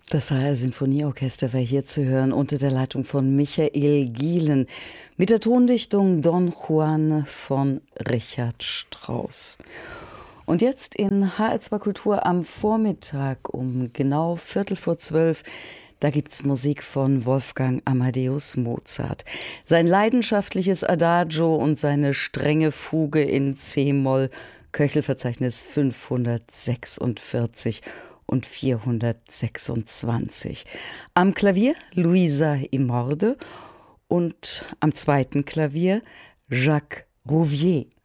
Das HR Sinfonieorchester war hier zu hören unter der Leitung von Michael Gielen mit der Tondichtung Don Juan von Richard Strauss. Und jetzt in HR2 Kultur am Vormittag um genau 11:45, da gibt's Musik von Wolfgang Amadeus Mozart. Sein leidenschaftliches Adagio und seine strenge Fuge in C-Moll, Köchelverzeichnis 546 und 426. Am Klavier Luisa Imorde und am zweiten Klavier Jacques Rouvier.